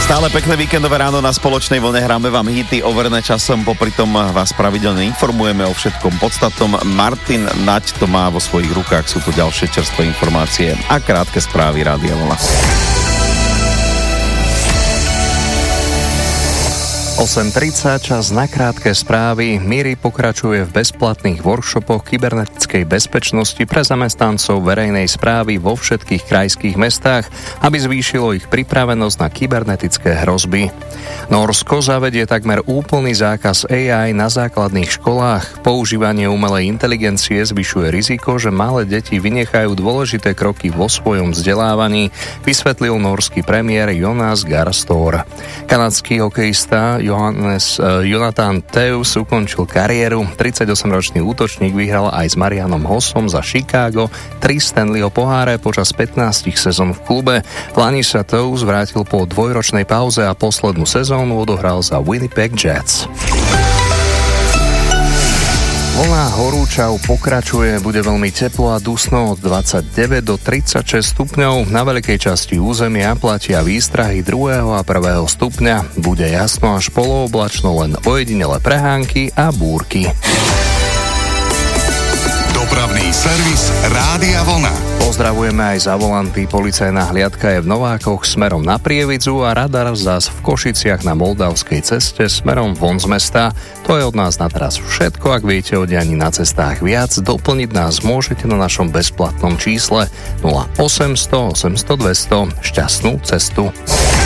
Stále pekné víkendové ráno na Spoločnej vlne, hráme vám hity overené časom, popri tom vás pravidelne informujeme o všetkom podstatnom. Martin Naď to má vo svojich rukách, sú tu ďalšie čerstvé informácie a krátke správy Rádia Vlna. 8:30, čas na krátke správy. MIRI pokračuje v bezplatných workshopoch kybernetickej bezpečnosti pre zamestnancov verejnej správy vo všetkých krajských mestách, aby zvýšilo ich pripravenosť na kybernetické hrozby. Nórsko zavedie takmer úplný zákaz AI na základných školách. Používanie umelej inteligencie zvyšuje riziko, že malé deti vynechajú dôležité kroky vo svojom vzdelávaní, vysvetlil nórski premiér Jonas Gahr Store. Kanadský hokejista Jonathan Toews ukončil kariéru. 38-ročný útočník vyhral aj s Marianom Hossom za Chicago 3 Stanleyho poháre počas 15 sezón v klube. Vlani sa Toews vrátil po dvojročnej pauze a poslednú sezónu odohral za Winnipeg Jets. Vlna horúčav pokračuje, bude veľmi teplo a dusno od 29 do 36 stupňov. Na veľkej časti územia platia výstrahy 2. a 1. stupňa. Bude jasno až polooblačno, len ojedinele prehánky a búrky. Dopravný servis Rádia Vlna. Pozdravujeme aj za volanty. Policajná hliadka je v Novákoch smerom na Prievidzu a radar zas v Košiciach na Moldavskej ceste smerom von z mesta. To je od nás na teraz všetko. Ak viete o dianí na cestách viac, doplniť nás môžete na našom bezplatnom čísle 0800 800 200. Šťastnú cestu.